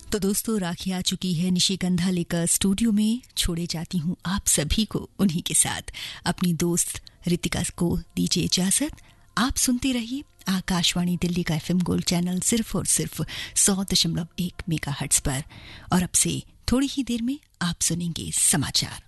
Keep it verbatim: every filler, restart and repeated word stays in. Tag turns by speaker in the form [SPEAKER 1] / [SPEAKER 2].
[SPEAKER 1] तो दोस्तों, राखी आ चुकी है निशिगंधा लेकर स्टूडियो में। छोड़े जाती हूँ आप सभी को उन्हीं के साथ। अपनी दोस्त रितिका को दीजिए इजाजत। आप सुनते रहिए आकाशवाणी दिल्ली का एफएम गोल्ड चैनल सिर्फ और सिर्फ सौ दशमलव एक मेगाहर्ट्ज पर। और अब से थोड़ी ही देर में आप सुनेंगे समाचार।